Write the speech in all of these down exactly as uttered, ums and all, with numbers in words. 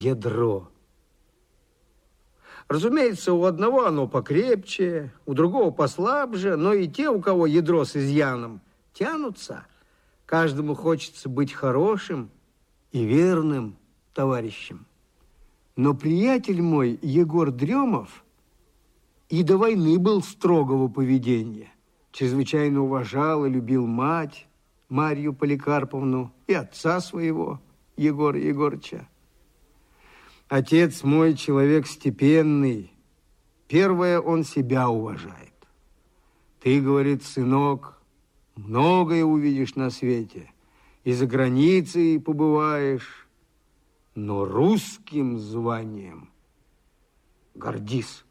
ядро. Разумеется, у одного оно покрепче, у другого послабже, но и те, у кого ядро с изъяном, тянутся. Каждому хочется быть хорошим и верным товарищем. Но приятель мой, Егор Дремов, и до войны был строгого поведения. Чрезвычайно уважал и любил мать, Марью Поликарповну, и отца своего, Егора Егорыча. Отец мой человек степенный. Первое, он себя уважает. Ты, говорит, сынок, многое увидишь на свете. И за границей побываешь, но русским званием гордись.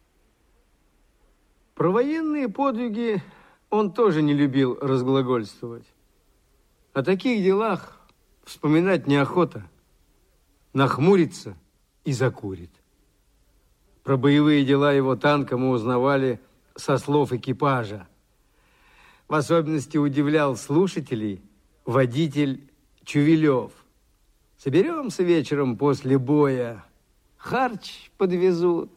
Про военные подвиги он тоже не любил разглагольствовать. О таких делах вспоминать неохота. Нахмурится и закурит. Про боевые дела его танка мы узнавали со слов экипажа. В особенности удивлял слушателей водитель Чувелев. Соберемся вечером после боя, харч подвезут.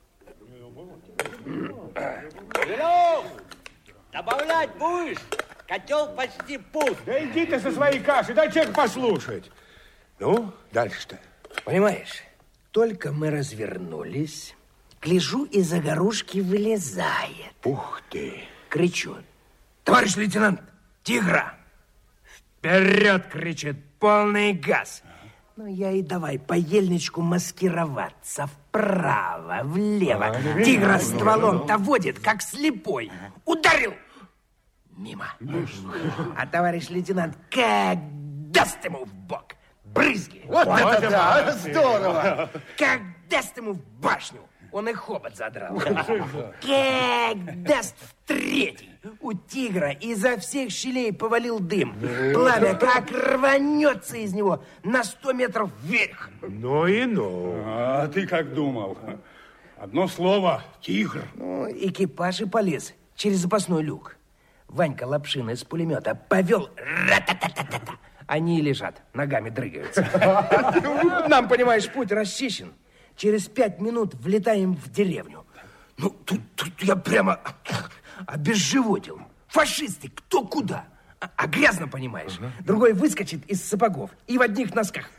Чувелев, добавлять будешь? Котел почти пуст. Да иди ты со своей кашей, дай человек послушать. Ну, дальше-то. Понимаешь, только мы развернулись, гляжу, из загорушки вылезает. Ух ты. Кричу: товарищ лейтенант, тигра! Вперед, кричит, полный газ. Ну, я и давай по ельничку маскироваться вправо, влево. Тигра стволом-то водит, как слепой. Ударил. Мимо. А товарищ лейтенант как даст ему в бок. Брызги. Вот это да, здорово. Как даст ему в башню. Он и хобот задрал. Как даст в третий. У тигра изо всех щелей повалил дым. Пламя как рванется из него на сто метров вверх. Ну и ну. А ты как думал? Одно слово — тигр. Ну, экипаж и полез через запасной люк. Ванька Лапшин из пулемета повел. Ра-та-та-та-та-та. Они и лежат, ногами дрыгаются. Нам, понимаешь, путь расчищен. Через пять минут влетаем в деревню. Ну, тут, тут я прямо обезживотил. Фашисты, кто куда. А, а грязно, понимаешь. Ага. Другой выскочит из сапогов и в одних носках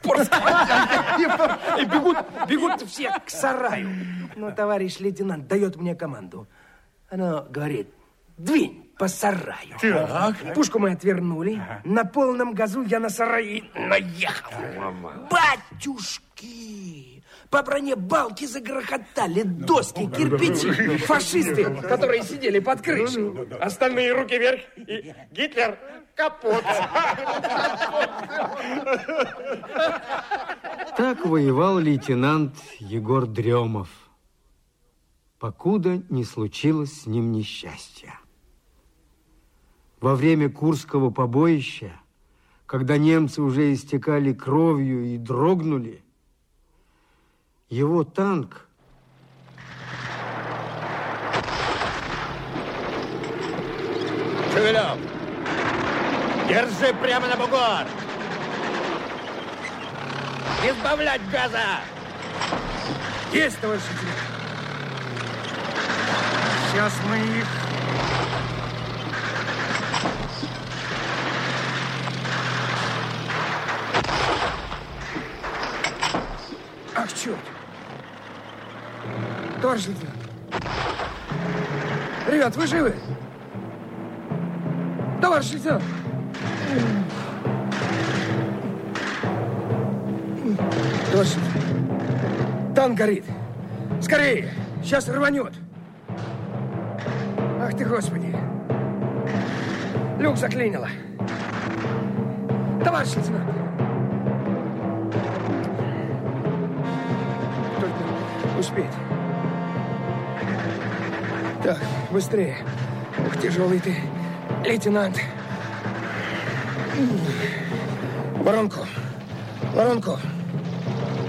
и бегут, бегут все к сараю. Ну, товарищ лейтенант дает мне команду. Она говорит: двинь по сараю. Так. Пушку мы отвернули. Ага. На полном газу я на сарай наехал. Батюшки! По броне балки загрохотали, доски, кирпичи. Фашисты, которые сидели под крышей. Остальные руки вверх, и Гитлер капут. Так воевал лейтенант Егор Дремов, покуда не случилось с ним несчастья. Во время Курского побоища, когда немцы уже истекали кровью и дрогнули, его танк Чувелев, держи прямо на бугор. Не сбавлять газа. Есть, товарищ лейтенант. Сейчас мы их... Ах, черт! Товарищ лейтенант! Ребят, вы живы? Товарищ лейтенант! Товарищ лейтенант! Танк горит! Скорее! Сейчас рванет! Ах ты, Господи! Люк заклинило! Товарищ лейтенант! Успеть. Так, быстрее. Ух, тяжелый ты, лейтенант. Воронку. Воронку.